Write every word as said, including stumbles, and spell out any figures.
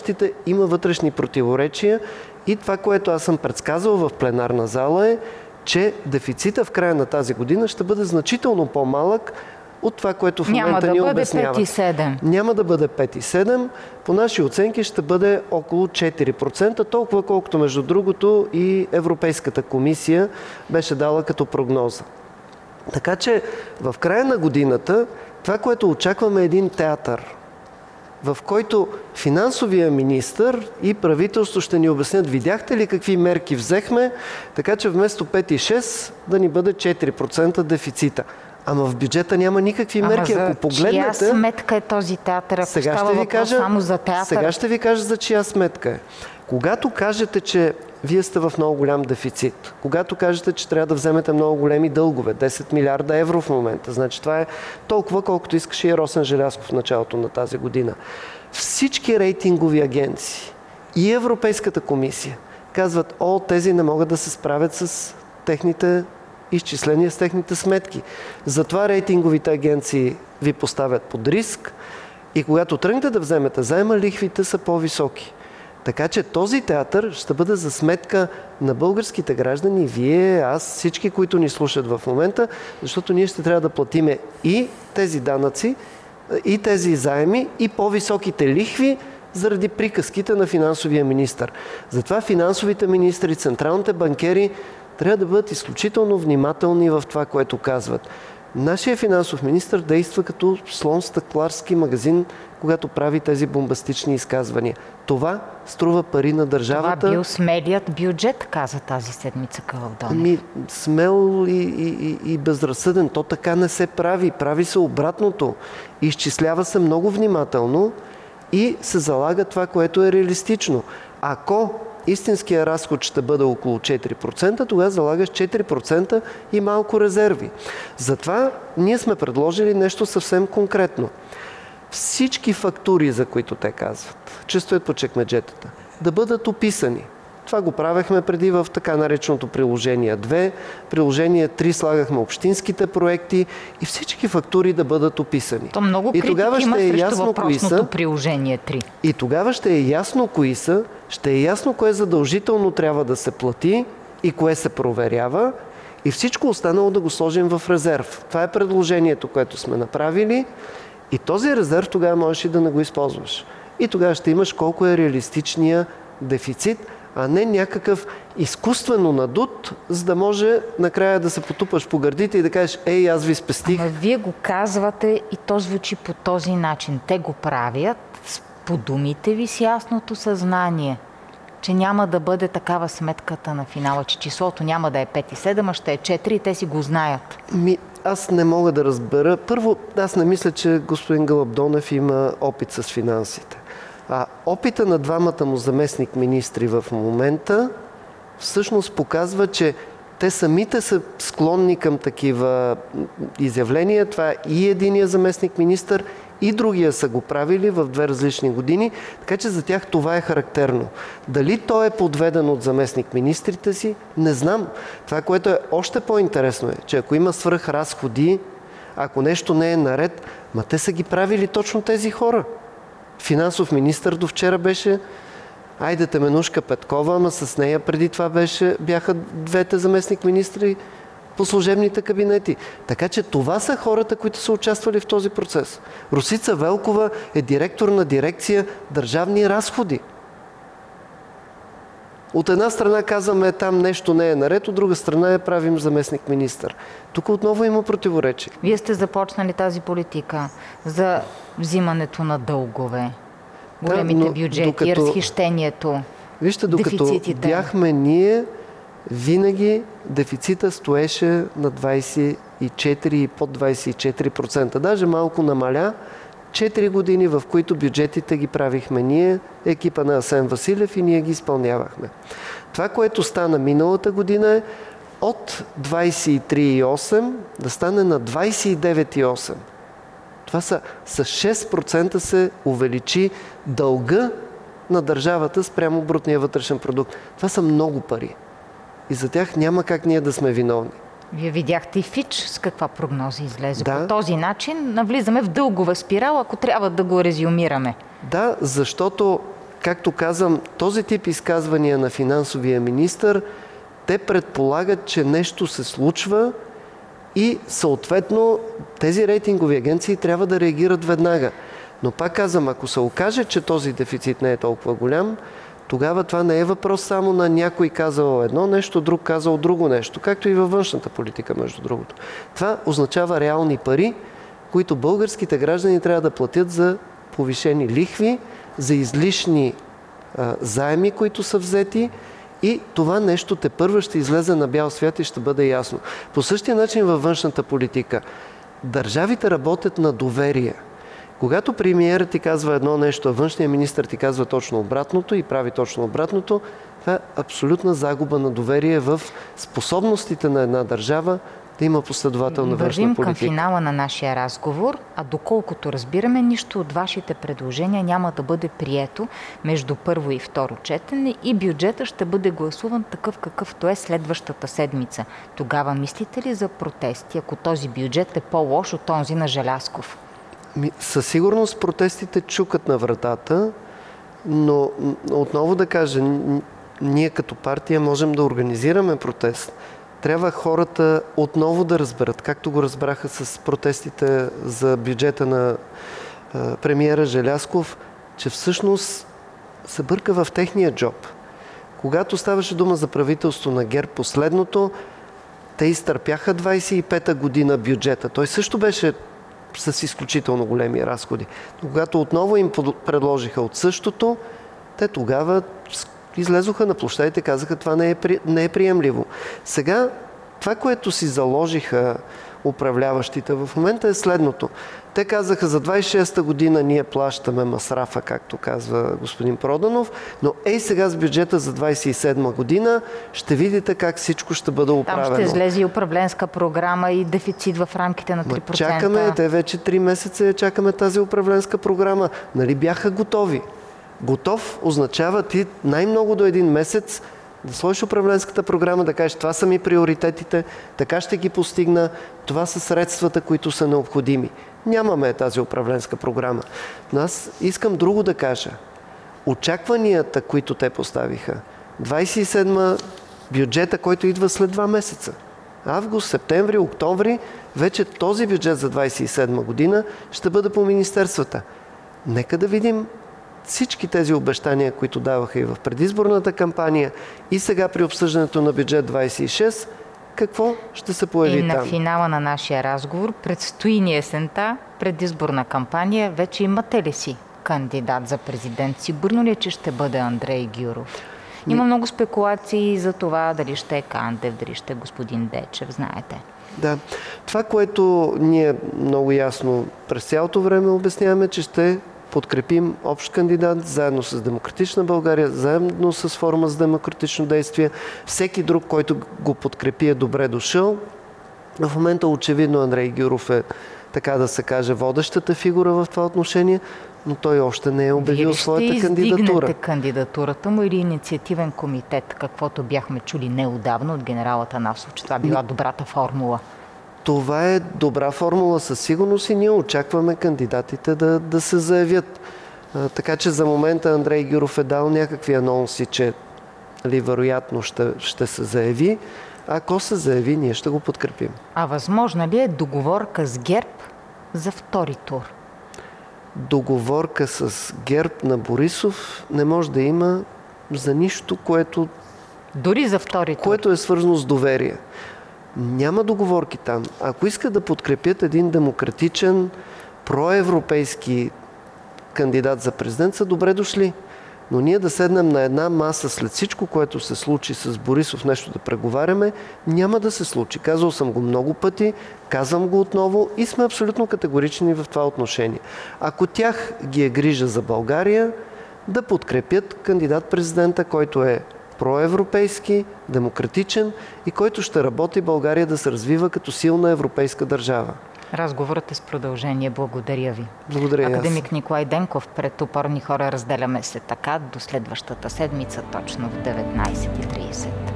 има вътрешни противоречия и това, което аз съм предсказал в пленарна зала е, че дефицита в края на тази година ще бъде значително по-малък от това, което в момента да ни обяснява. Няма да бъде пет и седем. Няма да бъде пет и седем. По наши оценки ще бъде около четири процента, толкова колкото между другото и Европейската комисия беше дала като прогноза. Така че в края на годината това, което очакваме е един театър, в който финансовия министър и правителство ще ни обяснят, видяхте ли какви мерки взехме, така че вместо пет и шест да ни бъде четири процента дефицита. Ама в бюджета няма никакви мерки. Ама Ако погледнете... чия сметка е този театър, ако сега става ще ви въпрос кажа, само за театър? Сега ще ви кажа за чия сметка е. Когато кажете, че вие сте в много голям дефицит, когато кажете, че трябва да вземете много големи дългове, десет милиарда евро в момента, значи това е толкова, колкото искаше и Росен Желязков в началото на тази година. Всички рейтингови агенции и Европейската комисия казват, о, тези не могат да се справят с техните изчисления, с техните сметки. Затова рейтинговите агенции ви поставят под риск и когато тръгнете да вземете заема, лихвите са по-високи. Така че този театър ще бъде за сметка на българските граждани, вие, аз, всички, които ни слушат в момента, защото ние ще трябва да платиме и тези данъци, и тези заеми, и по-високите лихви заради приказките на финансовия министър. Затова финансовите министри, централните банкери трябва да бъдат изключително внимателни в това, което казват. Нашия финансов министър действа като слон в стъкларски магазин, когато прави тези бомбастични изказвания. Това струва пари на държавата. Това бил смелият бюджет, каза тази седмица Калдонев. Ами, смел и, и, и безразсъден. То така не се прави. Прави се обратното. Изчислява се много внимателно и се залага това, което е реалистично. Ако истинския разход ще бъде около четири процента, тогава залагаш четири процента и малко резерви. Затова ние сме предложили нещо съвсем конкретно. Всички фактури, за които те казват, че стоят по чекмеджетата, да бъдат описани. Това го правехме преди в така нареченото приложение две. Приложение три слагахме общинските проекти и всички фактури да бъдат описани. То много и критики тогава има ще е срещу ясно въпросното приложение три. И тогава ще е ясно кои са, ще е ясно кое задължително трябва да се плати и кое се проверява и всичко останало да го сложим в резерв. Това е предложението, което сме направили и този резерв тогава можеш и да не го използваш. И тогава ще имаш колко е реалистичния дефицит, а не някакъв изкуствено надут, за да може накрая да се потупаш по гърдите и да кажеш, ей, аз ви спестих. Ама вие го казвате и то звучи по този начин. Те го правят по думите ви с ясното съзнание, че няма да бъде такава сметката на финала, че числото няма да е пет и седем, а ще е четири и те си го знаят. Ми, аз не мога да разбера. Първо, аз не мисля, че господин Гълъбдонев има опит с финансите. А опита на двамата му заместник министри в момента всъщност показва, че те самите са склонни към такива изявления. Това и единия заместник министър, и другия са го правили в две различни години, така че за тях това е характерно. Дали той е подведен от заместник министрите си, не знам. Това, което е още по-интересно е, че ако има свръхразходи, ако нещо не е наред, ма те са ги правили точно тези хора. Финансов министър до вчера беше Айде Теменушка Петкова, ама с нея преди това беше, бяха двете заместник министри по служебните кабинети. Така че това са хората, които са участвали в този процес. Росица Велкова е директор на дирекция държавни разходи. От една страна казваме, там нещо не е наред, от друга страна я правим заместник министър. Тук отново има противоречие. Вие сте започнали тази политика за взимането на дългове, големите да, бюджети, докато, разхищението, вижте, докато дефицитите. Бяхме ние, винаги дефицита стоеше на двайсет и четири и под двайсет и четири процента. Даже малко намаля. Четири години, в които бюджетите ги правихме ние, екипа на Асен Василев и ние ги изпълнявахме. Това, което стана миналата година е от двайсет и три и осем да стане на двайсет и девет и осем. Това са с шест процента се увеличи дълга на държавата спрямо брутния вътрешен продукт. Това са много пари. И за тях няма как ние да сме виновни. Вие видяхте и Фич с каква прогноза излезе. Да. По този начин навлизаме в дългова спирала, ако трябва да го резюмираме. Да, защото както казвам, този тип изказвания на финансовия министър, те предполагат, че нещо се случва и съответно тези рейтингови агенции трябва да реагират веднага. Но пак казвам, ако се окаже, че този дефицит не е толкова голям, тогава това не е въпрос само на някой казал едно нещо, друг казал друго нещо, както и във външната политика, между другото. Това означава реални пари, които българските граждани трябва да платят за повишени лихви, за излишни а, заеми, които са взети, и това нещо тепърва ще излезе на бял свят и ще бъде ясно. По същия начин във външната политика. Държавите работят на доверие. Когато премиерът ти казва едно нещо, а външният министър ти казва точно обратното и прави точно обратното, това е абсолютна загуба на доверие в способностите на една държава да има последователна външна политика. Вървим към финала на нашия разговор, а доколкото разбираме, нищо от вашите предложения няма да бъде прието между първо и второ четене и бюджета ще бъде гласуван такъв какъвто е следващата седмица. Тогава мислите ли за протести, ако този бюджет е по-лош от този на Желязков? Със сигурност протестите чукат на вратата, но отново да кажа, ние като партия можем да организираме протест. Трябва хората отново да разберат, както го разбраха с протестите за бюджета на а, премиера Желязков, че всъщност се бърка в техния джоб. Когато ставаше дума за правителство на ГЕРБ последното, те изтърпяха двайсет и пета година бюджета. Той също беше с изключително големи разходи. Но когато отново им предложиха от същото, те тогава излезоха на площадите и казаха, това не е, при... не е приемливо. Сега това, което си заложиха управляващите в момента е следното. Те казаха, за двайсет и шеста година ние плащаме масрафа, както казва господин Проданов, но ей сега с бюджета за двайсет и седма година ще видите как всичко ще бъде управено. Там ще излезе и управленска програма и дефицит в рамките на три процента. Ма чакаме, те вече три месеца чакаме тази управленска програма. Нали бяха готови? Готов означава ти най-много до един месец да сложиш управленската програма, да кажеш, това са ми приоритетите, така ще ги постигна, това са средствата, които са необходими. Нямаме тази управленска програма. Но аз искам друго да кажа. Очакванията, които те поставиха, двайсет и седма бюджета, който идва след два месеца. Август, септември, октомври, вече този бюджет за двайсет и седма година ще бъде по министерствата. Нека да видим всички тези обещания, които даваха и в предизборната кампания, и сега при обсъждането на бюджет двайсет и шест, какво ще се появи и там? И на финала на нашия разговор предстои ни есента, предизборна кампания. Вече имате ли си кандидат за президент? Сигурно ли е, че ще бъде Андрей Гюров? Има много спекулации за това дали ще е Кандев, дали ще е господин Дечев, знаете. Да. Това, което ние много ясно през цялото време обясняваме, че ще подкрепим общ кандидат, заедно с Демократична България, заедно с Форума за демократично действие. Всеки друг, който го подкрепи, е добре дошъл. В момента очевидно Андрей Гюров е, така да се каже, водещата фигура в това отношение, но той още не е обявил своята кандидатура. Вие ли ще издигнете кандидатурата му или инициативен комитет, каквото бяхме чули неотдавна от генерал Атанасов, че това била добрата формула? Това е добра формула със сигурност и ние очакваме кандидатите да, да се заявят. А, така че за момента Андрей Гюров е дал някакви анонси, че ли, вероятно ще, ще се заяви. Ако се заяви, ние ще го подкрепим. А възможна ли е договорка с ГЕРБ за втори тур? Договорка с ГЕРБ на Борисов не може да има за нищо, което, дори за втори тур, което е свързано с доверие. Няма договорки там. Ако искат да подкрепят един демократичен, проевропейски кандидат за президент, са добре дошли. Но ние да седнем на една маса след всичко, което се случи с Борисов, нещо да преговаряме, няма да се случи. Казал съм го много пъти, казвам го отново и сме абсолютно категорични в това отношение. Ако тях ги е грижа за България, да подкрепят кандидат-президента, който е проевропейски, демократичен и който ще работи България да се развива като силна европейска държава. Разговорът е с продължение. Благодаря ви. Благодаря и аз. Академик Николай Денков, пред Опорни хора разделяме се така до следващата седмица, точно в деветнайсет и трийсет.